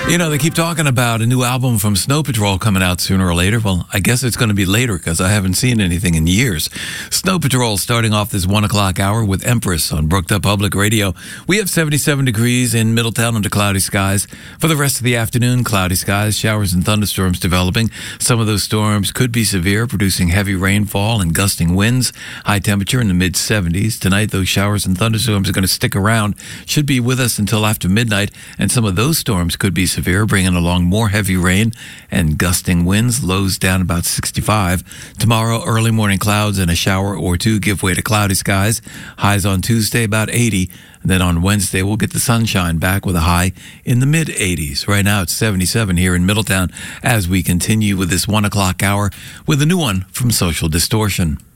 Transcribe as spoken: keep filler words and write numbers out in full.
You know, they keep talking about a new album from Snow Patrol coming out sooner or later. Well, I guess it's going to be later because I haven't seen anything in years. Snow Patrol starting off this one o'clock hour with Empress on Brooked Up Public Radio. We have seventy-seven degrees in Middletown under cloudy skies. For the rest of the afternoon, cloudy skies, showers and thunderstorms developing. Some of those storms could be severe, producing heavy rainfall and gusting winds. High temperature in the mid seventies. Tonight, those showers and thunderstorms are going to stick around. Should be with us until after midnight, and some of those storms could be severe, bringing along more heavy rain and gusting winds. Lows down about sixty-five. Tomorrow, early morning clouds and a shower or two give way to cloudy skies. Highs on Tuesday about eighty. And then on Wednesday, we'll get the sunshine back with a high in the mid eighties. Right now, it's seventy-seven here in Middletown as we continue with this one o'clock hour with a new one from Social Distortion.